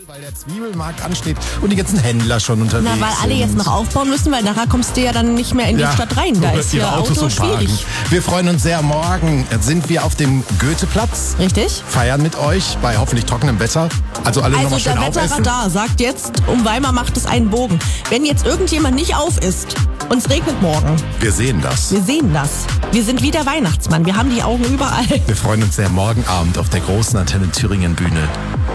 Weil der Zwiebelmarkt ansteht und die ganzen Händler schon unterwegs sind. Na, weil alle jetzt noch aufbauen müssen, weil nachher kommst du ja dann nicht mehr in die Stadt rein. Da ist ja Auto schwierig. Wir freuen uns sehr. Morgen sind wir auf dem Goetheplatz. Richtig. Feiern mit euch bei hoffentlich trockenem Wetter. Also alle nochmal schön der aufessen. Wetterradar sagt jetzt, um Weimar macht es einen Bogen. Wenn jetzt irgendjemand nicht auf ist und es regnet morgen. Wir sehen das. Wir sehen das. Wir sind wie der Weihnachtsmann. Wir haben die Augen überall. Wir freuen uns sehr morgen Abend auf der großen Antenne Thüringen Bühne.